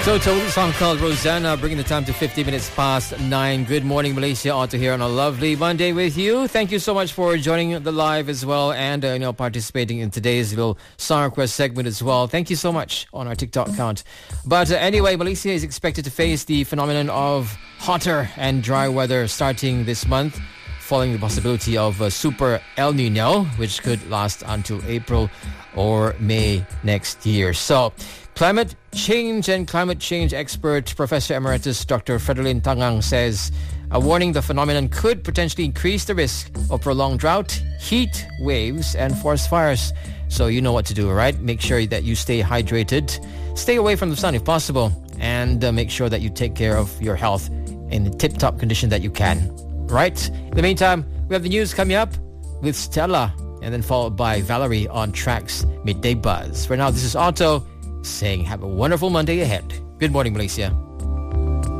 Toto with a song called Rosanna, bringing the time to 50 minutes past 9. Good morning, Malaysia. Otto here on a lovely Monday with you. Thank you so much for joining the live as well and participating in today's little song request segment as well. Thank you so much on our TikTok account. But anyway, Malaysia is expected to face the phenomenon of hotter and dry weather starting this month, following the possibility of a super El Nino, which could last until April or May next year. So, climate change and climate change expert Professor Emeritus Dr. Frederlyn Tangang says a warning the phenomenon could potentially increase the risk of prolonged drought, heat waves, and forest fires. So you know what to do, right? Make sure that you stay hydrated, stay away from the sun if possible, and make sure that you take care of your health in the tip-top condition that you can. Right? In the meantime, we have the news coming up with Stella, and then followed by Valerie on Track's Midday Buzz. For now, this is Otto saying have a wonderful Monday ahead. Good morning, Malaysia.